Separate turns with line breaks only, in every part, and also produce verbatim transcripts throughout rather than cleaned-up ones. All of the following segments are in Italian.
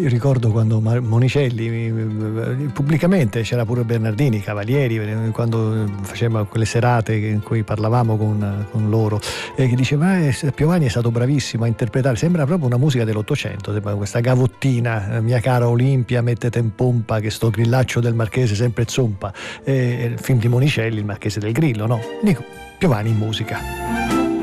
Io ricordo quando Monicelli, pubblicamente, c'era pure Bernardini, Cavalieri, quando faceva quelle serate in cui parlavamo con, con loro, e che diceva eh, Piovani è stato bravissimo a interpretare, sembra proprio una musica dell'Ottocento, sembra questa gavottina, mia cara Olimpia, mettete in pompa che sto grillaccio del Marchese sempre zompa, e il film di Monicelli, il Marchese del Grillo, no? Dico, Piovani in musica.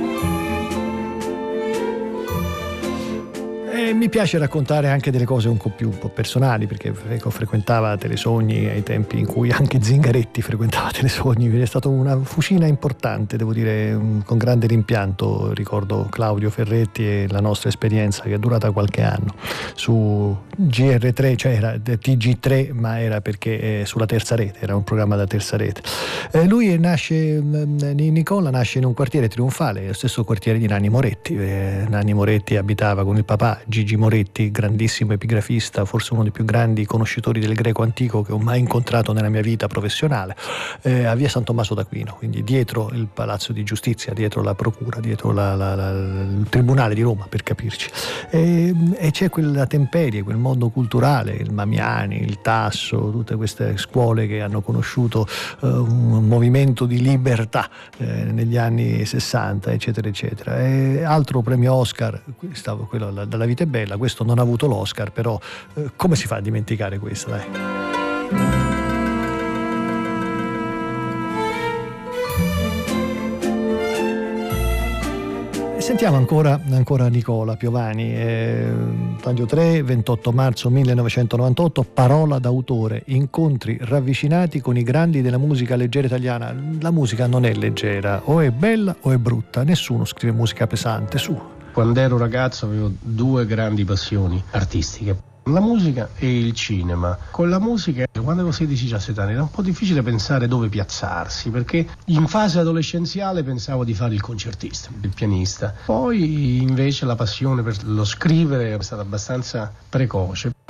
E mi piace raccontare anche delle cose un po' più un po' personali, perché ecco, frequentava Telesogni ai tempi in cui anche Zingaretti frequentava Telesogni, è stata una fucina importante, devo dire, con grande rimpianto. Ricordo Claudio Ferretti e la nostra esperienza che è durata qualche anno su G R tre, cioè era T G tre, ma era perché eh, sulla terza rete, era un programma da terza rete. Eh, lui nasce, Nicola nasce in un quartiere trionfale, lo stesso quartiere di Nanni Moretti. Eh, Nanni Moretti abitava con il papà Gigi Moretti, grandissimo epigrafista, forse uno dei più grandi conoscitori del greco antico che ho mai incontrato nella mia vita professionale, eh, a via San Tommaso d'Aquino, quindi dietro il Palazzo di Giustizia, dietro la Procura, dietro la, la, la, il Tribunale di Roma, per capirci. E, e c'è quella temperie, quel mondo culturale, il Mamiani, il Tasso, tutte queste scuole che hanno conosciuto eh, un movimento di libertà eh, negli anni sessanta, eccetera, eccetera. E altro premio Oscar, stavo quello dalla vita è bella, questo non ha avuto l'Oscar, però eh, come si fa a dimenticare questo, dai? Sentiamo ancora, ancora Nicola Piovani, eh, Taglio tre, ventotto marzo millenovecentonovantotto, parola d'autore, incontri ravvicinati con i grandi della musica leggera italiana. La musica non è leggera, o è bella o è brutta, nessuno scrive musica pesante, su.
Quando ero ragazzo avevo due grandi passioni artistiche, la musica e il cinema. Con la musica, quando avevo sedici diciassette anni, era un po' difficile pensare dove piazzarsi, perché in fase adolescenziale pensavo di fare il concertista, il pianista. Poi invece la passione per lo scrivere è stata abbastanza precoce.